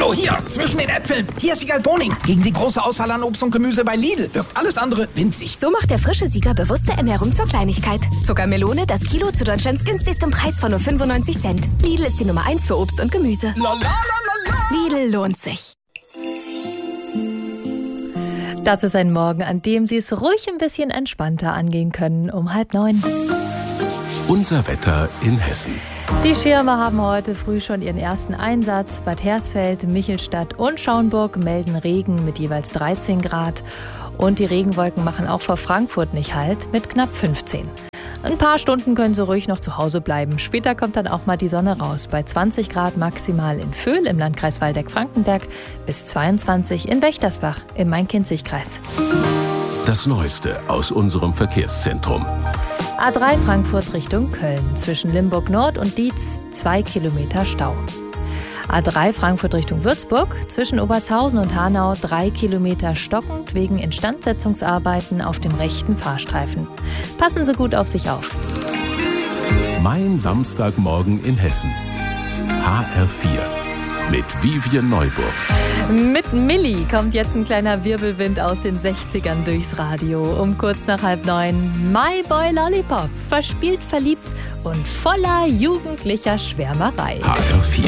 Oh, hier, zwischen den Äpfeln. Hier ist Wiegald Boning. Gegen die große Auswahl an Obst und Gemüse bei Lidl wirkt alles andere winzig. So macht der frische Sieger bewusste Ernährung zur Kleinigkeit. Zuckermelone, das Kilo zu Deutschlands günstigstem Preis von nur 95 Cent. Lidl ist die Nummer 1 für Obst und Gemüse. Lidl lohnt sich. Das ist ein Morgen, an dem Sie es ruhig ein bisschen entspannter angehen können, um 8:30. Unser Wetter in Hessen. Die Schirme haben heute früh schon ihren ersten Einsatz. Bad Hersfeld, Michelstadt und Schaumburg melden Regen mit jeweils 13 Grad. Und die Regenwolken machen auch vor Frankfurt nicht Halt mit knapp 15. Ein paar Stunden können Sie ruhig noch zu Hause bleiben. Später kommt dann auch mal die Sonne raus. Bei 20 Grad maximal in Vöhl im Landkreis Waldeck-Frankenberg bis 22 in Wächtersbach im Main-Kinzig-Kreis. Das Neueste aus unserem Verkehrszentrum. A3 Frankfurt Richtung Köln. Zwischen Limburg Nord und Dietz 2 Kilometer Stau. A3 Frankfurt Richtung Würzburg. Zwischen Obertshausen und Hanau 3 Kilometer stockend wegen Instandsetzungsarbeiten auf dem rechten Fahrstreifen. Passen Sie gut auf sich auf. Mein Samstagmorgen in Hessen. HR4 mit Vivian Neuburg. Mit Milli kommt jetzt ein kleiner Wirbelwind aus den 60ern durchs Radio. Um kurz nach 8:30 My Boy Lollipop. Verspielt, verliebt und voller jugendlicher Schwärmerei. HR4.